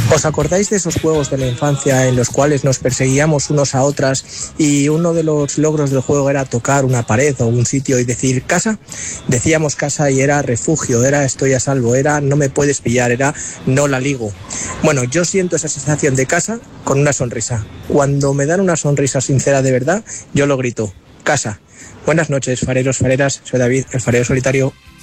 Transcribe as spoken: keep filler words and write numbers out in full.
¿Os acordáis de esos juegos de la infancia en los cuales nos perseguíamos unos a otras y uno de los logros del juego era tocar una pared o un sitio y decir casa? Decíamos casa y era refugio, era estoy a salvo, era no me puedes pillar, era no la ligo. Bueno, yo siento esa sensación de casa con una sonrisa. Cuando me dan una sonrisa sincera de verdad, yo lo grito, casa. Buenas noches, fareros, fareras, soy David, el farero solitario.